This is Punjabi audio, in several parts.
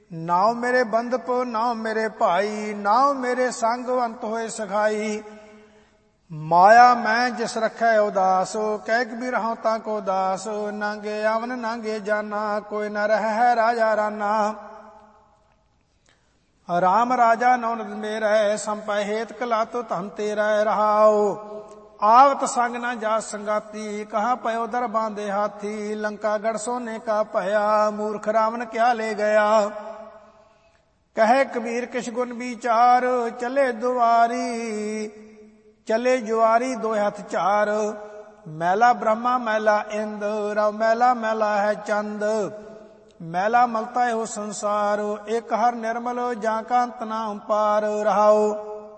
ਨਾਉ ਮੇਰੇ ਬੰਧਪ ਨਾਉ ਮੇਰੇ ਭਾਈ, ਨਾਉ ਮੇਰੇ ਸੰਗ ਅੰਤ ਹੋਏ ਸਖਾਈ। ਮਾਇਆ ਮੈਂ ਜਿਸ ਰਖੈ ਉਦਾਸ, ਕਹਿ ਕਬੀਰ ਹਉ ਤਾਂ ਕੋ ਦਾਸ। ਨਾਂਗੇ ਆਵਨ ਨਾਂਗੇ ਜਾਨਾ, ਕੋਈ ਨ ਰਹਿ ਰਾਜਾ ਰਾਨਾ। ਰਾਮ ਰਾਜਾ ਨੌਨਦ ਮੇਰੈ, ਸੰਪੈ ਹੇਤ ਕਲਾਤੁ ਧਨ ਤੇਰੈ। ਰਹਾਉ ਆਵਤ ਸੰਗ ਨਾ ਜਾ ਸੰਗਾਤੀ, ਕਹਾਂ ਪਇਓ ਦਰ ਬਾਂਧੇ ਹਾਥੀ। ਲੰਕਾ ਗੜ ਸੋਨੇ ਕਾ ਭਇਆ, ਮੂਰਖ ਰਾਵਨ ਕਿਆ ਲੈ ਗਿਆ। ਕਹੇ ਕਬੀਰ ਕਿਛ ਗੁਣ ਵਿਚਾਰ, ਚਲੇ ਦੁਆਰੀ ਚਲੇ ਜੁਆਰੀ ਦੋ ਹੱਥ ਚਾਰ। ਮੈਲਾ ਬ੍ਰਹਮਾ ਮੈਲਾ ਇੰਦ, ਰਵ ਮੈਲਾ ਮੈਲਾ ਹੈ ਚੰਦ। ਮੈਲਾ ਮਲਤਾ ਇਹੋ ਸੰਸਾਰ, ਇੱਕ ਹਰ ਨਿਰਮਲ ਜਾਂ ਕਾ ਅੰਤ ਨਾ ਪਾਰ। ਰਹਾਉ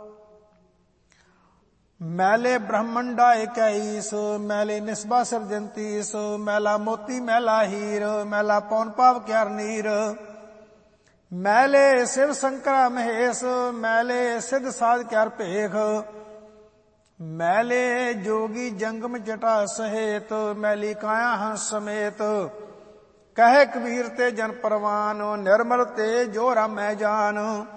ਮੈਲੇ ਬ੍ਰਹਮੰਡਾ ਇਕੈਸ, ਮੈਲੇ ਨਿਸਬਾ ਸਿਰਜੰਤੀਸ। ਮੈਲਾ ਮੋਤੀ ਮੈਲਾ ਹੀਰ, ਮੈਲਾ ਪੌਨ ਪਾਵ ਕਿਆਰ ਨੀਰ। ਮੈਲੇ ਸ਼ਿਵ ਸ਼ੰਕਰਾ ਮਹੇਸ਼, ਮੈਲੇ ਸਿੱਧ ਸਾਧ ਕਿਆਰ ਭੇਖ। ਮੈਲੇ ਜੋਗੀ ਜੰਗਮ ਜਟਾ ਸਹੇਤ, ਮੈਲੀ ਕਾਇਆ ਹੰਸ ਸਮੇਤ। ਕਹੇ ਕਬੀਰ ਤੇ ਜਨ ਪਰਵਾਨ, ਨਿਰਮਲ ਤੇ ਜੋ ਰਾਮੈ ਜਾਨ।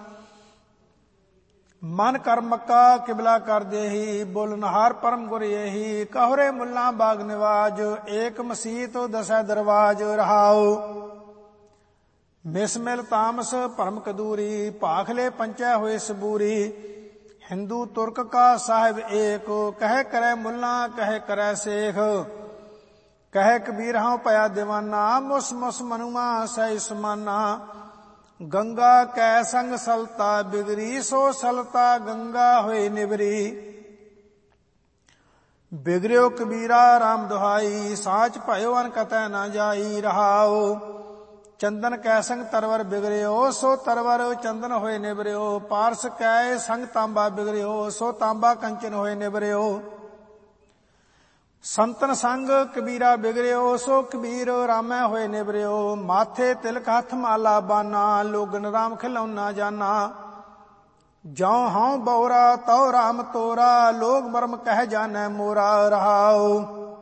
ਮਨ ਕਰ ਮੱਕਾ ਕਿਬਲਾ ਕਰ ਦੇਹੀ, ਬੋਲਨ ਹਾਰ ਪਰਮ ਗੁਰ ਇਹੀ। ਕਹੁਰੇ ਮੁੱਲਾ ਬਾਗ ਨਿਵਾਜ, ਏਕ ਮਸੀਤ ਦਸੈ ਦਰਵਾਜ। ਰਹਾਉ ਮਿਸਮਿਲ ਤਾਮਸ ਭਰਮ ਕਦੂਰੀ, ਭਾਖਲੇ ਪੰਚੈ ਹੋਏ ਸਬੂਰੀ। ਹਿੰਦੂ ਤੁਰਕ ਕਾ ਸਾਹਿਬ ਏਕ, ਕਹੇ ਕਰੈ ਮੁੱਲਾ ਕਹੇ ਕਰੈ ਸੇਖ। ਕਹੇ ਕਬੀਰ ਹਉ ਭਇਆ ਦੀਵਾਨਾ, ਮੁਸ ਮੁਸ ਮਨੁਆ ਸਹਿ ਸਮਾਨਾ। ਗੰਗਾ ਕੈ ਸੰਗ ਸਲਤਾ ਬਿਗਰੀ, ਸੋ ਸਲਤਾ ਗੰਗਾ ਹੋਏ ਨਿਵਰੀ। ਬਿਗਰਿਓ ਕਬੀਰਾ ਰਾਮ ਦੁਹਾਈ, ਸਾਚ ਭਇਓ ਅਨ ਕਤੈ ਨਾ ਜਾਈ। ਰਹਾਉ ਚੰਦਨ ਕੈ ਸੰਗ ਤਰਵਰ ਬਿਗਰਿਓ, ਸੋ ਤਰਵਰ ਚੰਦਨ ਹੋਏ ਨਿਵਰਿਓ। ਪਾਰਸ ਕੈ ਸੰਗ ਤਾਂਬਾ ਬਿਗਰਿਓ, ਸੋ ਤਾਂਬਾ ਕੰਚਨ ਹੋਏ ਨਿਵਰਿਓ। ਸੰਤਨ ਸੰਗ ਕਬੀਰਾ ਬਿਗਰਿਓ, ਸੋ ਕਬੀਰ ਰਾਮੈ ਹੋਏ ਨਿਵਰਿਓ। ਮਾਥੇ ਤਿਲਕ ਹੱਥ ਮਾਲਾ ਬਾਨਾ, ਲੋਗਨ ਰਾਮ ਖਿਲੌਨਾ ਜਾਨਾ। ਜਉ ਹਉ ਬਉਰਾ ਤਉ ਰਾਮ ਤੋਰਾ, ਲੋਗ ਬਰਮ ਕਹਿ ਜਾਨੈ ਮੋਰਾ। ਰਹਾਉ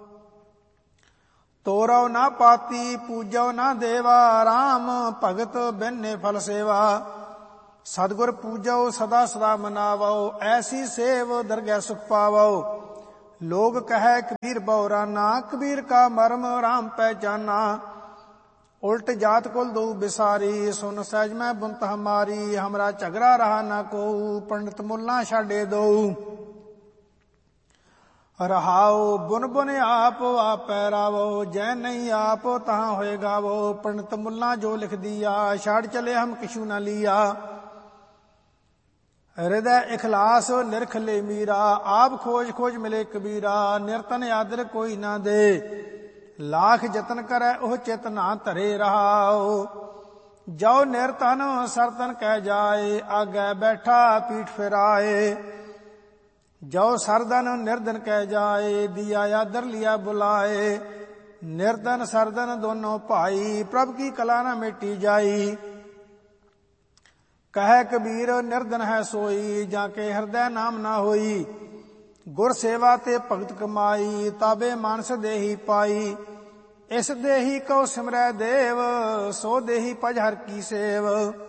ਤੋਰਉ ਨਾ ਪਾਤੀ ਪੂਜਉ ਨਾ ਦੇਵਾ, ਰਾਮ ਭਗਤ ਬਿਨਿ ਫਲ ਸੇਵਾ। ਸਤਿਗੁਰ ਪੂਜਉ ਸਦਾ ਸਦਾ ਮਨਾਵਉ, ਐਸੀ ਸੇਵ ਦਰਗਹਿ ਸੁਖ ਪਾਵਉ। ਲੋਗ ਕਹੈ ਕਬੀਰ ਬਉਰਾਨਾ, ਕਬੀਰ ਕਾ ਮਰਮ ਰਾਮ ਪਹਿਚਾਨਾ। ਉਲਟ ਜਾਤ ਕੁਲ ਦਉ ਬਿਸਾਰੀ, ਸੁਨ ਸਹਿਜ ਮੈਂ ਬੁਨਤ ਹਮਾਰੀ। ਹਮਰਾ ਝਗੜਾ ਰਹਾ ਨਾ ਕੋਊ, ਪੰਡਿਤ ਮੁੱਲਾ ਛਾਡੇ ਦਊ। ਰਹਾਉ ਬੁਨ ਬੁਨ ਆਪ ਆਪੈ ਰਾਵੋ, ਜੈ ਨਹੀਂ ਆਪ ਤਹਾਂ ਹੋਏ ਗਾਵੋ। ਪੰਡਿਤ ਮੁੱਲਾ ਜੋ ਲਿਖ ਦਿਆ, ਛਾੜ ਚਲੇ ਹਮ ਕਿਛੂ ਨਾ ਲਿਆ। ਹਿਰਦੈ ਇਖਲਾਸ ਨਿਰਖ ਲੈ ਮੀਰਾ, ਆਪ ਖੋਜ ਖੋਜ ਮਿਲੇ ਕਬੀਰਾ। ਨਿਰਤਨ ਆਦਰ ਕੋਈ ਨਾ ਦੇ, ਲਾਖ ਜਤਨ ਕਰੈ ਉਹ ਚਿਤ ਨਾ ਧਰੇ। ਰਹਾਉ ਜੋ ਨਿਰਤਨ ਸਰਤਨ ਕਹਿ ਜਾਏ, ਆਗੈ ਬੈਠਾ ਪੀਠ ਫਿਰਾਏ। ਜੋ ਸਰਦਨ ਨਿਰਦਨ ਕਹਿ ਜਾਏ, ਦਿਆ ਆਦਰ ਲਿਆ ਬੁਲਾਏ। ਨਿਰਦਨ ਸਰਦਨ ਦੋਨੋਂ ਭਾਈ, ਪ੍ਰਭ ਕੀ ਕਲਾ ਨਾ ਮਿਟੀ ਜਾਈ। ਕਹੈ ਕਬੀਰ ਨਿਰਦਨ ਹੈ ਸੋਈ, ਜਾਂ ਕੇ ਹਿਰਦੈ ਨਾਮ ਨਾ ਹੋਈ। ਗੁਰ ਸੇਵਾ ਤੇ ਭਗਤ ਕਮਾਈ, ਤਾਬੇ ਮਾਨਸ ਦੇਹੀ ਪਾਈ। ਇਸ ਦੇਹੀ ਕਉ ਸਿਮਰੈ ਦੇਵ, ਸੋ ਦੇਹੀ ਭਜ ਹਰ ਕੀ ਸੇਵ।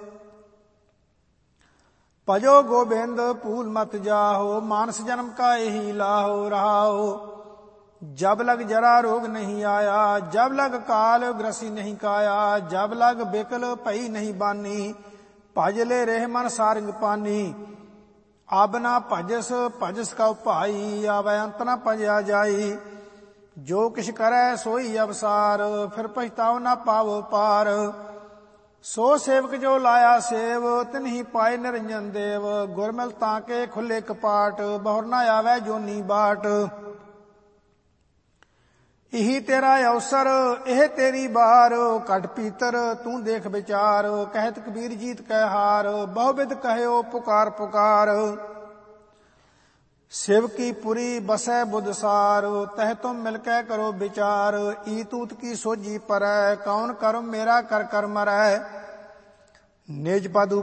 ਭਜੋ ਗੋਬਿੰਦ ਭੂਲ ਮਤ ਜਾਹੋ, ਮਾਨਸ ਜਨਮ ਕਾ ਇਹੀ ਲਾਹੋ। ਰਹਾਉ ਜਬ ਲਗ ਜਰਾ ਰੋਗ ਨਹੀਂ ਆਇਆ, ਜਬ ਲਗ ਕਾਲ ਗ੍ਰਸੀ ਨਹੀਂ ਕਾਇਆ। ਜਬ ਲਗ ਬਿਕਲ ਭਈ ਨਹੀਂ ਬਾਨੀ, ਭਜ ਲੈ ਰਹਿ ਮਨ ਸਾਰੰਗ ਪਾਨੀ। ਆਬ ਨਾ ਭਜਸ ਭਜਸ ਕਉ ਭਾਈ, ਆਵੈ ਅੰਤ ਨਾ ਭਜਿਆ ਜਾਈ। ਜੋ ਕਿਛ ਕਰੈ ਸੋਈ ਅਵਸਾਰ, ਫਿਰ ਪਛਤਾਉ ਨਾ ਪਾਵੋ ਪਾਰ। ਸੋ ਸੇਵਕ ਜੋ ਲਾਇਆ ਸੇਵ, ਤਿਨਹੀ ਪਾਏ ਨਿਰੰਜਨ ਦੇਵ। ਗੁਰਮਿਲ ਤਾਂ ਕੇ ਖੁੱਲੇ ਕਪਾਟ, ਬਹੁਰ ਨਾ ਆਵੈ ਜੋਨੀ ਬਾਟ। ਇਹੀ ਤੇਰਾ ਅਵਸਰ ਇਹ ਤੇਰੀ ਬਾਰ, ਘਟ ਪੀਤਰ ਤੂੰ ਦੇਖ ਵਿਚਾਰ। ਕਹਿਤ ਕਬੀਰ ਜੀਤ ਕੈ ਹਾਰ, ਬਹੁ ਬਿਦ ਕਹਿਓ ਪੁਕਾਰ ਪੁਕਾਰ। शिव की पुरी बसै बुध सार, तह तुम मिलकै करो विचार। ई तूत की सोझी परै, कौन कर्म मेरा कर कर मरै। निज पद